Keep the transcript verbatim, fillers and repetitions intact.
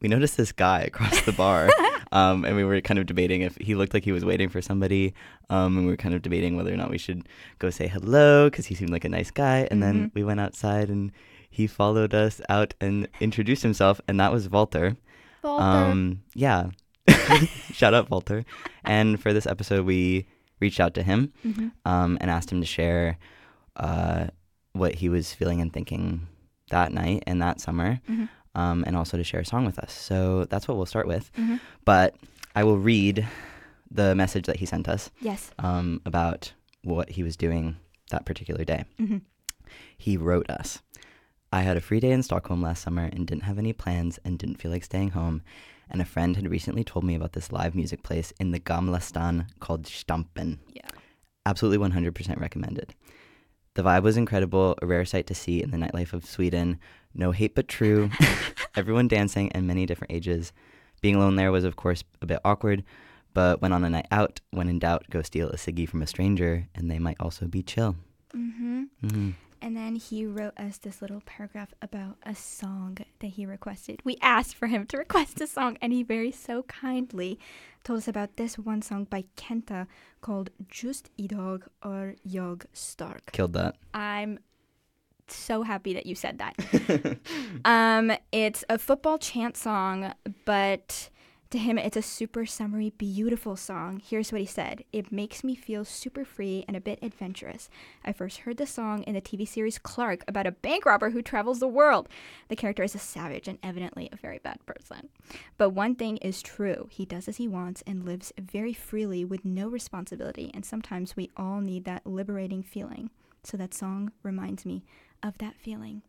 we noticed this guy across the bar, um, and we were kind of debating if he looked like he was waiting for somebody, um, and we were kind of debating whether or not we should go say hello because he seemed like a nice guy. And Mm-hmm. then we went outside, and he followed us out and introduced himself, and that was Walter. Walter. Um, yeah. Shout out Walter. And for this episode, we reached out to him Mm-hmm. um, and asked him to share uh, what he was feeling and thinking that night and that summer, Mm-hmm. um, and also to share a song with us. So that's what we'll start with. Mm-hmm. But I will read the message that he sent us Yes. um, about what he was doing that particular day. Mm-hmm. He wrote us, I had a free day in Stockholm last summer and didn't have any plans and didn't feel like staying home. And a friend had recently told me about this live music place in the Gamla Stan called Stampen. Yeah. Absolutely one hundred percent recommended. The vibe was incredible, a rare sight to see in the nightlife of Sweden. No hate but true. Everyone dancing and many different ages. Being alone there was, of course, a bit awkward, but went on a night out. When in doubt, go steal a ciggy from a stranger, and they might also be chill. Mm-hmm. Mm-hmm. And then he wrote us this little paragraph about a song that he requested. We asked for him to request a song, and he very so kindly told us about this one song by Kenta called Just idag är jag stark. Killed that. I'm so happy that you said that. um, it's a football chant song, but to him, it's a super summery, beautiful song. Here's what he said. It makes me feel super free and a bit adventurous. I first heard the song in the T V series Clark about a bank robber who travels the world. The character is a savage and evidently a very bad person. But one thing is true. He does as he wants and lives very freely with no responsibility. And sometimes we all need that liberating feeling. So that song reminds me of that feeling.